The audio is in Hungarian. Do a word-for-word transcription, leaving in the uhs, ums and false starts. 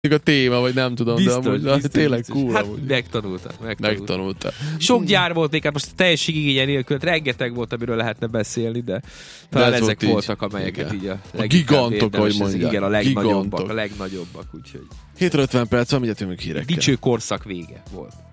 a téma, vagy nem tudom, biztos, de amúgy biztos, tényleg biztos. cool. Hát amúgy. megtanultak, megtanultak. Megtanulta. Sok gyár volt még, hát most teljességigénye nélkül, rengeteg volt, amiről lehetne beszélni, de talán ezek volt voltak, amelyeket igen. így a, a gigantok, ahogy mondják. Igen, a legnagyobbak, gigantok. a legnagyobbak, úgyhogy hétre ötven perc van, mindjárt jövünk hírekkel. dicső korszak vége volt.